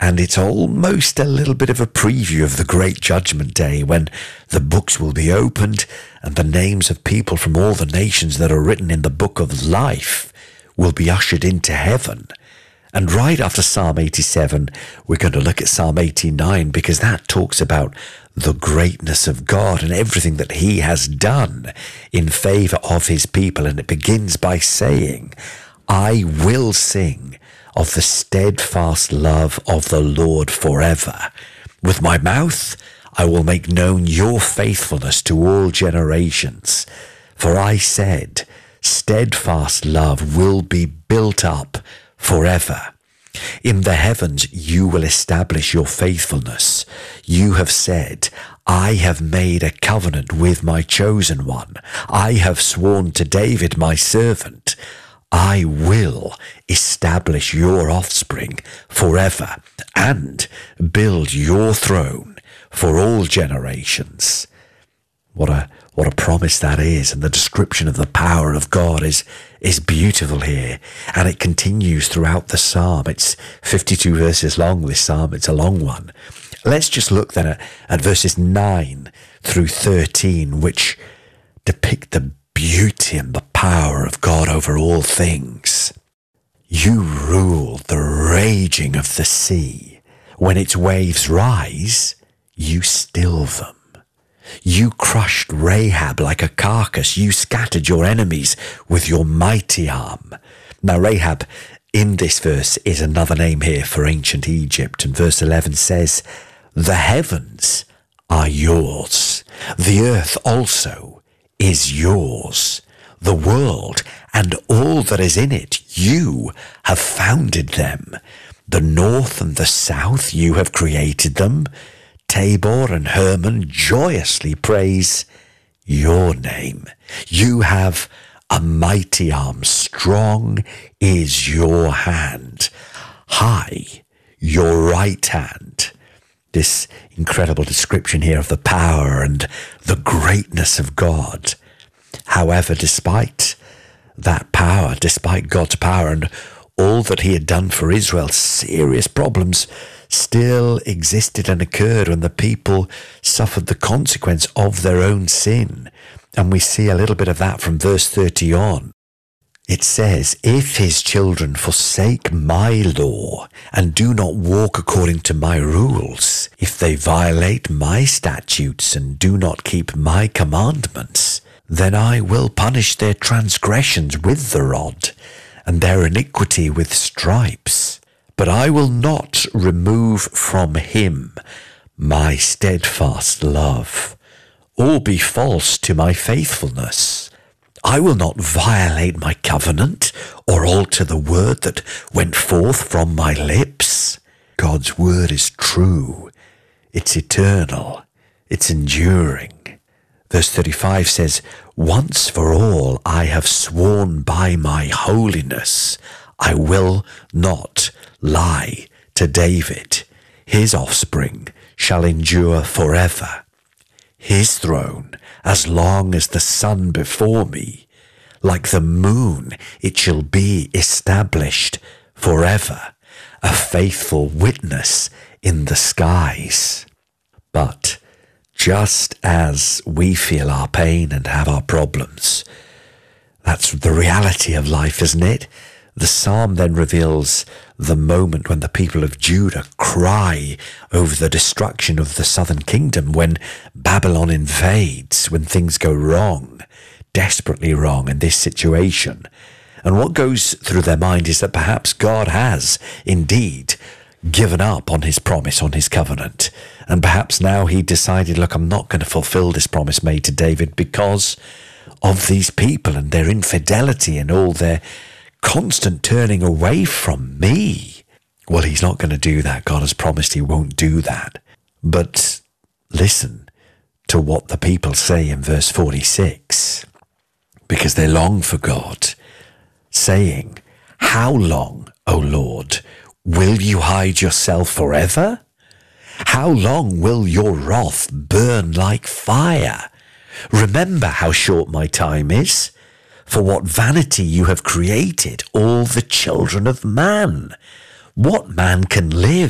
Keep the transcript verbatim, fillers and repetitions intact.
And it's almost a little bit of a preview of the great judgment day when the books will be opened and the names of people from all the nations that are written in the book of life will be ushered into heaven. And right after Psalm eighty-seven, we're going to look at Psalm eighty-nine, because that talks about the greatness of God and everything that he has done in favor of his people. And it begins by saying, I will sing of the steadfast love of the Lord forever. With my mouth, I will make known your faithfulness to all generations. For I said, steadfast love will be built up forever. In the heavens, you will establish your faithfulness. You have said, I have made a covenant with my chosen one. I have sworn to David, my servant. I will establish your offspring forever and build your throne for all generations. What a what a promise that is. And the description of the power of God is, is beautiful here. And it continues throughout the psalm. It's fifty-two verses long, this psalm. It's a long one. Let's just look then at, at verses nine through thirteen, which depict the beauty and the power of God over all things. You rule the raging of the sea. When its waves rise, you still them. You crushed Rahab like a carcass. You scattered your enemies with your mighty arm. Now, Rahab in this verse is another name here for ancient Egypt. And verse eleven says, the heavens are yours. The earth also is yours. The world and all that is in it, you have founded them. The north and the south, you have created them. Tabor and Hermon joyously praise your name. You have a mighty arm. Strong is your hand. High your right hand. This incredible description here of the power and the greatness of God. However, despite that power, despite God's power and all that he had done for Israel, serious problems still existed and occurred when the people suffered the consequence of their own sin. And we see a little bit of that from verse thirty on. It says, if his children forsake my law and do not walk according to my rules, if they violate my statutes and do not keep my commandments, then I will punish their transgressions with the rod and their iniquity with stripes. But I will not remove from him my steadfast love, or be false to my faithfulness. I will not violate my covenant, or alter the word that went forth from my lips. God's word is true. It's eternal. It's enduring. Verse thirty-five says, once for all I have sworn by my holiness, I will not lie to David. His offspring shall endure forever. His throne, as long as the sun before me, like the moon, it shall be established forever, a faithful witness in the skies. But just as we feel our pain and have our problems, that's the reality of life, isn't it? The psalm then reveals the moment when the people of Judah cry over the destruction of the southern kingdom, when Babylon invades, when things go wrong, desperately wrong in this situation. And what goes through their mind is that perhaps God has indeed given up on his promise, on his covenant. And perhaps now he decided, look, I'm not going to fulfill this promise made to David because of these people and their infidelity and all their constant turning away from me. Well, he's not going to do that. God has promised he won't do that. But listen to what the people say in verse forty-six, because they long for God, saying, how long, O Lord, will you hide yourself forever? How long will your wrath burn like fire? Remember how short my time is. For what vanity you have created all the children of man. What man can live